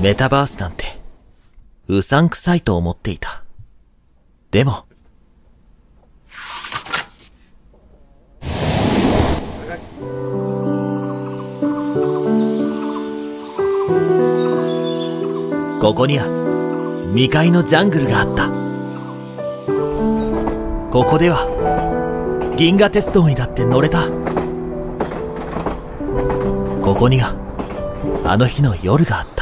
メタバースなんてうさんくさいと思っていた。でもここには未開のジャングルがあった。ここでは銀河鉄道にだって乗れた。ここにはあの日の夜があった。